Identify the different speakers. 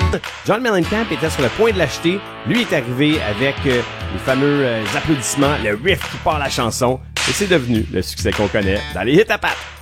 Speaker 1: John Mellencamp était sur le point de l'acheter. Lui est arrivé avec les fameux applaudissements, le riff qui part la chanson. Et c'est devenu le succès qu'on connaît dans les hits à pattes.